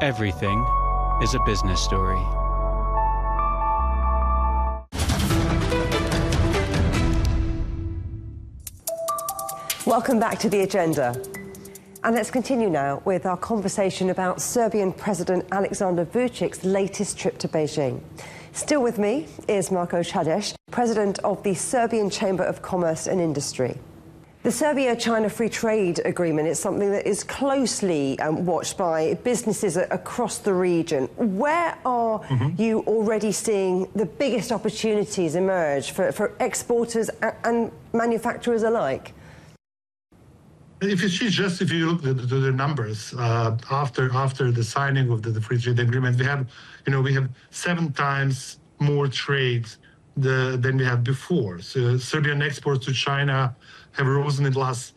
Everything is a business story. Welcome back to The Agenda. And let's continue now with our conversation about Serbian President Alexander Vucic's latest trip to Beijing. Still with me is Marko Čadež, President of the Serbian Chamber of Commerce and Industry. The Serbia-China Free Trade Agreement is something that is closely watched by businesses across the region. Where are you already seeing the biggest opportunities emerge for exporters and manufacturers alike? If you look at the numbers after the signing of the free trade agreement, we have 7 times more trade than we had before. So Serbian exports to China have risen in the last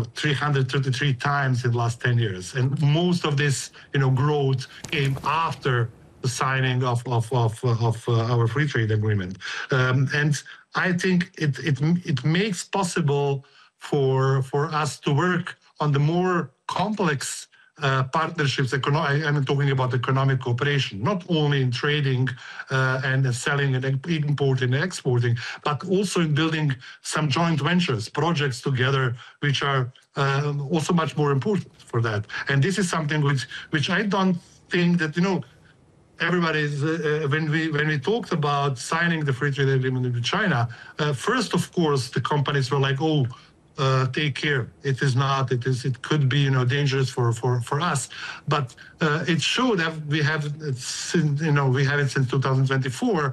333 times in the last 10 years, and most of this growth came after the signing of our free trade agreement, and I think it makes possible for us to work on the more complex partnerships. I'm talking about economic cooperation, not only in trading and selling and importing and exporting, but also in building some joint ventures, projects together, which are also much more important for that. And this is something which I don't think that everybody's when we talked about signing the free trade agreement with China, first of course the companies were like, take care. It could be dangerous for us, but it showed that we have it since 2024,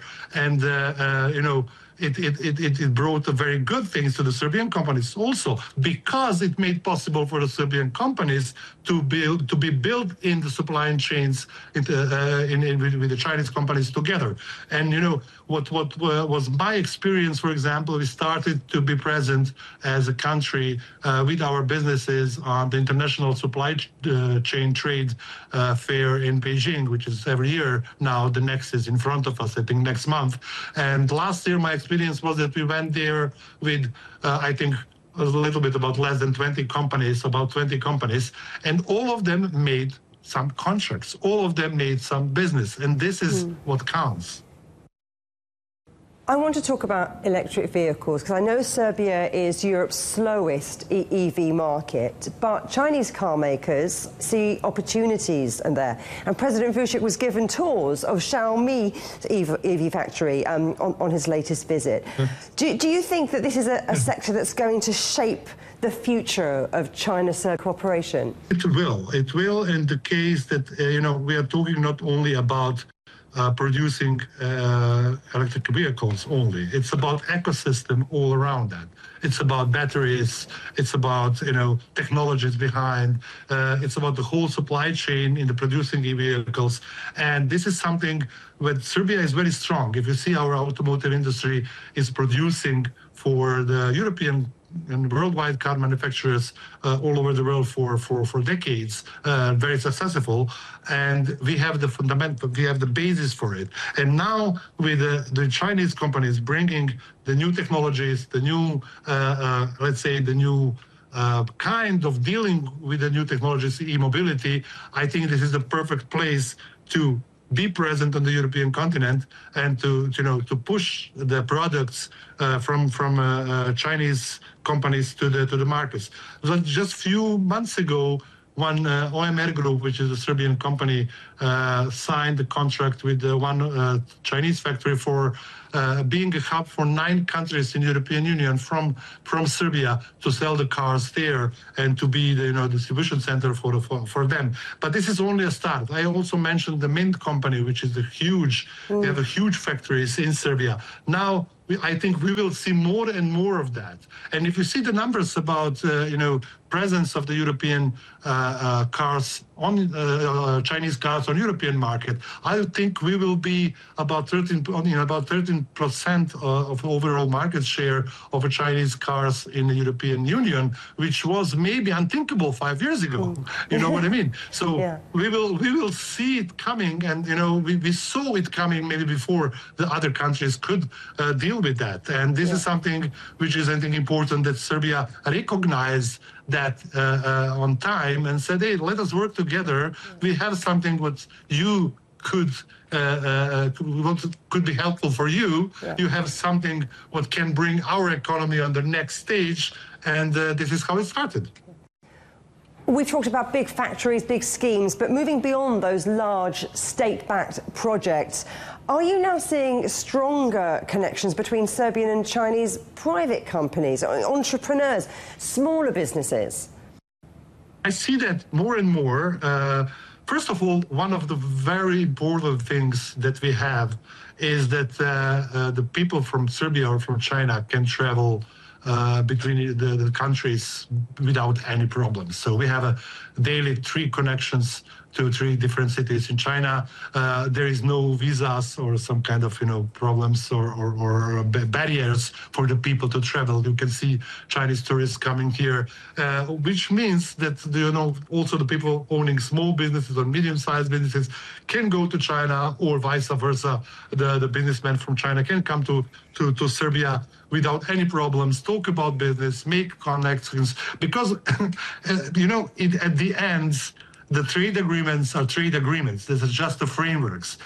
and it brought very good things to the Serbian companies also, because it made possible for the Serbian companies to be built in the supply chains with the Chinese companies together. And what was my experience, for example, we started to be present as a country with our businesses on the International Supply Chain Trade Fair in Beijing, which is every year now. The next is in front of us, I think next month. And last year my experience was that we went there with I think a little bit about less than 20 companies, and all of them made some contracts, all of them made some business, and this is what counts. I want to talk about electric vehicles, because I know Serbia is Europe's slowest EV market, but Chinese car makers see opportunities in there. And President Vucic was given tours of Xiaomi's EV factory on his latest visit. Do you think that this is a sector that's going to shape the future of China-Serbia cooperation? It will in the case that, we are talking not only about producing electric vehicles only. It's about ecosystem all around that. It's about batteries. It's about technologies behind. It's about the whole supply chain in the producing e-vehicles. And this is something where Serbia is very strong. If you see, our automotive industry is producing for the European and worldwide car manufacturers all over the world for decades, very successful, and we have the fundamental, we have the basis for it. And now with the Chinese companies bringing the new technologies, the new, let's say, the new kind of dealing with the new technologies, e-mobility, I think this is the perfect place to be present on the European continent and to push the products from Chinese companies to the markets. Just a few months ago, one OMR Group, which is a Serbian company, signed a contract with one Chinese factory for being a hub for 9 countries in the European Union from Serbia to sell the cars there and to be the distribution center for them. But this is only a start. I also mentioned the Mint company, which is they have a huge factories in Serbia. Now I think we will see more and more of that. And if you see the numbers about presence of the European cars on Chinese cars on European market, I think we will be about 13% of overall market share of Chinese cars in the European Union, which was maybe unthinkable 5 years ago. You know what I mean? So we will see it coming, and we saw it coming maybe before the other countries could deal with that. And this is something which is, I think, important, that Serbia recognize that on time and said, hey, let us work together. We have something what you could be helpful for you. Yeah. You have something what can bring our economy on the next stage, and this is how it started. We've talked about big factories, big schemes, but moving beyond those large state-backed projects, are you now seeing stronger connections between Serbian and Chinese private companies, entrepreneurs, smaller businesses? I see that more and more. First of all, one of the very important things that we have is that the people from Serbia or from China can travel between the countries without any problems. So we have daily 3 connections to 3 different cities in China. There is no visas or some kind of problems or barriers for the people to travel. You can see Chinese tourists coming here, which means that also the people owning small businesses or medium-sized businesses can go to China, or vice versa. The businessmen from China can come to Serbia without any problems, talk about business, make connections, because at the end, the trade agreements are trade agreements. This is just the frameworks.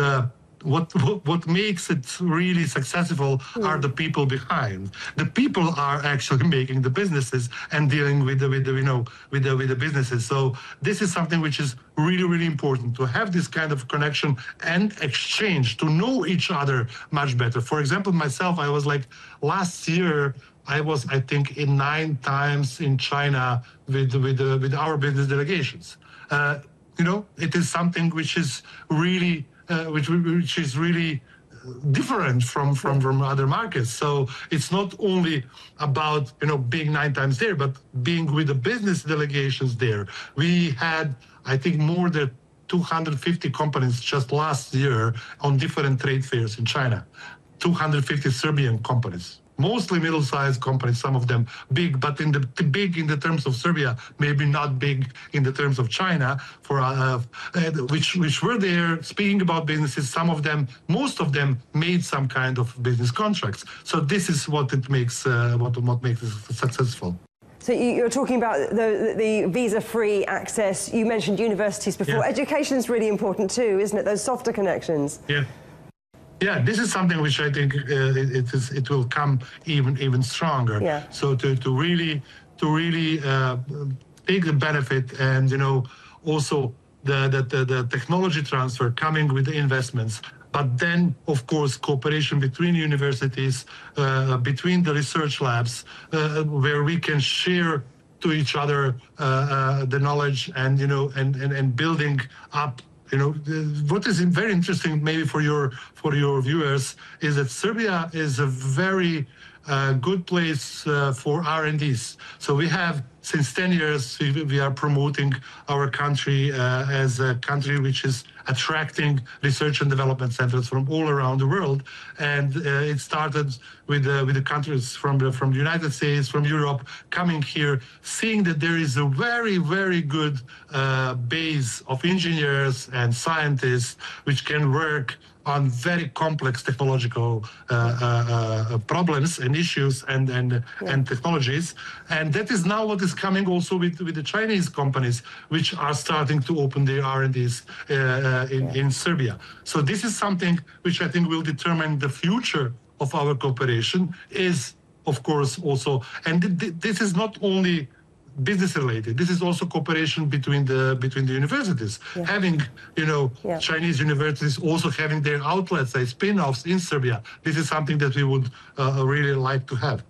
What makes it really successful are the people behind. The people are actually making the businesses and dealing with the businesses. So this is something which is really, really important, to have this kind of connection and exchange, to know each other much better. For example, myself, I was last year, I was, I think, 9 times in China with our business delegations. It is something which is really which is really different from other markets. So it's not only about being 9 times there, but being with the business delegations there. We had, I think, more than 250 companies just last year on different trade fairs in China. 250 Serbian companies. Mostly middle-sized companies, some of them big, but big in the terms of Serbia, maybe not big in the terms of China, which were there speaking about businesses. Some of them, most of them, made some kind of business contracts. So this is what it makes what makes it successful. So you're talking about the visa-free access. You mentioned universities before. Yeah. Education is really important too, isn't it? Those softer connections. Yeah. Yeah, this is something which I think it will come even stronger. Yeah. So to really take the benefit, and also the technology transfer coming with the investments, but then of course cooperation between universities, between the research labs, where we can share to each other the knowledge and building up. What is very interesting, maybe for your viewers, is that Serbia is a very good place for R&Ds. So we have, since 10 years, we are promoting our country as a country which is attracting research and development centers from all around the world. And it started with the countries from the United States, from Europe, coming here, seeing that there is a very, very good base of engineers and scientists which can work on very complex technological problems and issues and technologies. And that is now what is coming also with the Chinese companies, which are starting to open their R&Ds in Serbia. So this is something which I think will determine the future of our cooperation, is, of course, also, and this is not only business related. This is also cooperation between the universities. Yeah. Having Chinese universities also having their outlets, spin-offs in Serbia. This is something that we would really like to have.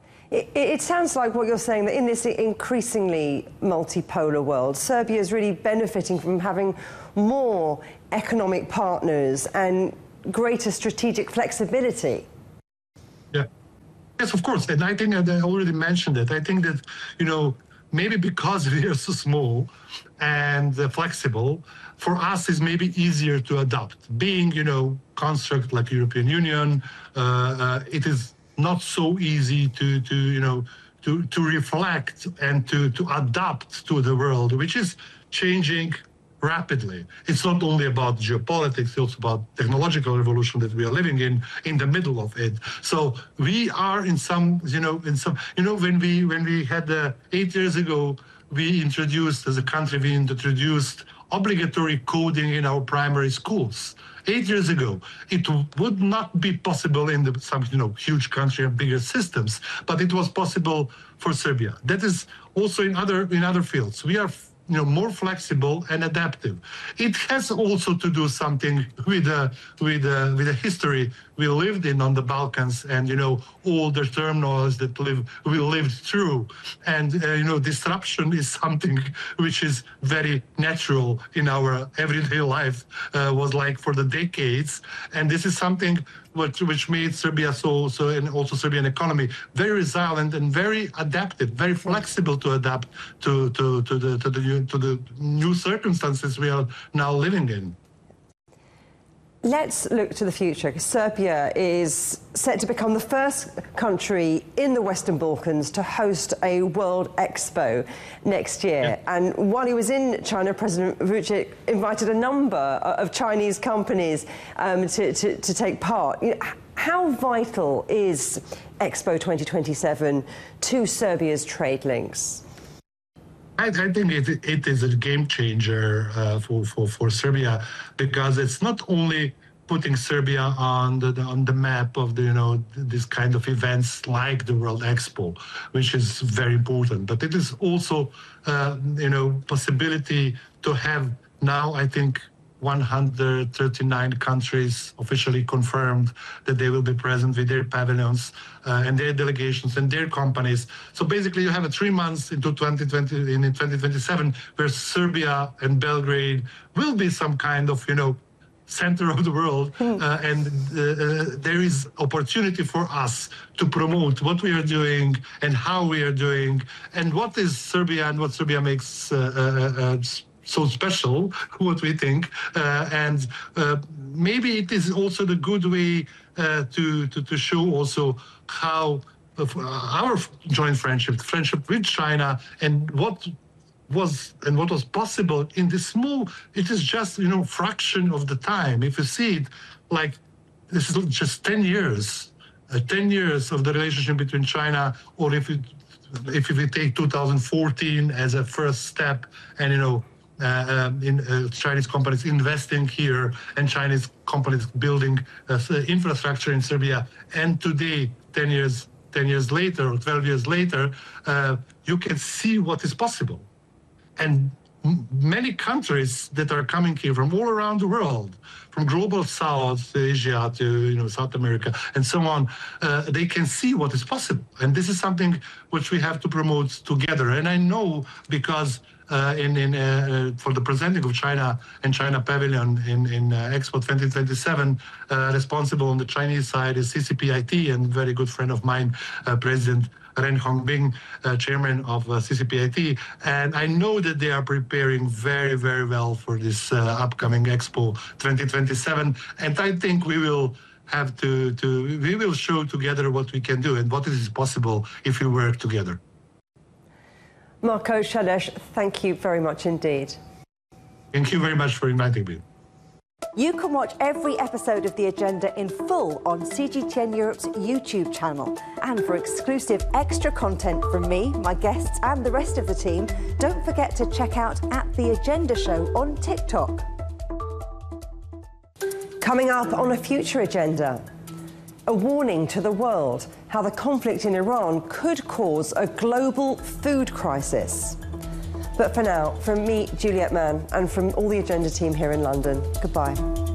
It sounds like what you're saying, that in this increasingly multipolar world, Serbia is really benefiting from having more economic partners and greater strategic flexibility. Yeah. Yes, of course. And I think I already mentioned it. I think that, maybe because we are so small and flexible, for us is maybe easier to adapt. Being, construct like European Union, it is not so easy to reflect and to adapt to the world, which is changing rapidly. It's not only about geopolitics, it's also about technological revolution that we are living in the middle of it. So we are when we had 8 years ago, we introduced, as a country, we introduced obligatory coding in our primary schools. 8 years ago, it would not be possible in some huge country and bigger systems, but it was possible for Serbia. That is also in other fields. We are more flexible and adaptive. It has also to do something with the history we lived in on the Balkans, and all the turmoils that we lived through. And disruption is something which is very natural in our everyday life, was like for the decades. And this is something which made Serbia and also Serbian economy very resilient and very adaptive, very flexible to adapt to the new circumstances we are now living in. Let's look to the future. Serbia is set to become the first country in the Western Balkans to host a World Expo next year. Yeah. And while he was in China, President Vučić invited a number of Chinese companies to take part. How vital is Expo 2027 to Serbia's trade links? I think it is a game changer for Serbia, because it's not only putting Serbia on the map of this kind of events like the World Expo, which is very important, but it is also possibility to have now, I think, 139 countries officially confirmed that they will be present with their pavilions and their delegations and their companies. So basically, you have 3 months into 2027 where Serbia and Belgrade will be some kind of center of the world, and there is opportunity for us to promote what we are doing and how we are doing, and what is Serbia and what Serbia makes so special, what we think, and maybe it is also the good way to show also how our joint friendship with China, and what was possible in this small. It is just fraction of the time. If you see it, like this is just 10 years, 10 years of the relationship between China, or if we take 2014 as a first step, and Chinese companies investing here and Chinese companies building infrastructure in Serbia. And today, 10 years later or 12 years later, you can see what is possible. And many countries that are coming here from all around the world, from global South Asia to South America and so on, they can see what is possible. And this is something which we have to promote together. And I know because for the presenting of China and China Pavilion in Expo 2027, responsible on the Chinese side is CCPIT, and very good friend of mine, President Ren Hongbin, chairman of CCPIT. And I know that they are preparing very, very well for this upcoming Expo 2027. And I think we will have we will show together what we can do and what is possible if we work together. Marko Šaleš, thank you very much indeed. Thank you very much for inviting me. You can watch every episode of The Agenda in full on CGTN Europe's YouTube channel. And for exclusive extra content from me, my guests and the rest of the team, don't forget to check out @The Agenda Show on TikTok. Coming up on a future agenda, a warning to the world how the conflict in Iran could cause a global food crisis. But for now, from me, Juliette Mann, and from all the Agenda team here in London, goodbye.